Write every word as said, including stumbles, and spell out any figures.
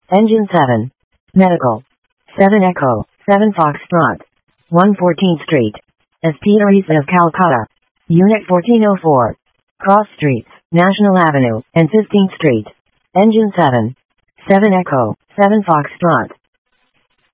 Engine seven. Medical. seven Echo, seven Foxtrot. one fourteenth Street. S. Peteries of Calcutta. Unit fourteen oh four. Cross Streets, National Avenue, and fifteenth Street. Engine seven. seven Echo, seven Foxtrot.